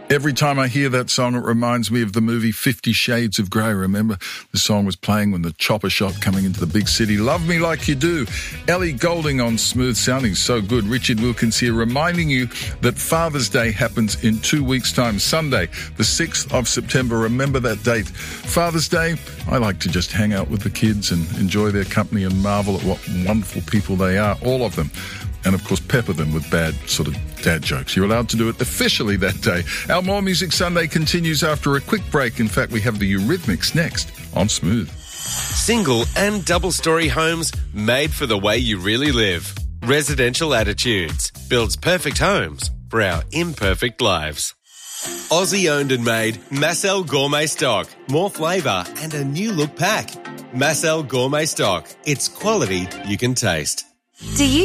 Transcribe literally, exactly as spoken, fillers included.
Every time I hear that song, it reminds me of the movie Fifty Shades of Grey. Remember, the song was playing when the chopper shot coming into the big city. Love Me Like You Do. Ellie Goulding on Smooth, sounding so good. Richard Wilkins here, reminding you that Father's Day happens in two weeks' time, Sunday, the sixth of September. Remember that date. Father's Day, I like to just hang out with the kids and enjoy their company and marvel at what wonderful people they are, all of them. And, of course, pepper them with bad sort of dad jokes. You're allowed to do it officially that day. Our More Music Sunday continues after a quick break. In fact, we have the Eurythmics next on Smooth. Single and double-storey homes made for the way you really live. Residential Attitudes builds perfect homes for our imperfect lives. Aussie owned and made Massel Gourmet Stock. More flavour and a new look pack. Massel Gourmet Stock. It's quality you can taste. Do you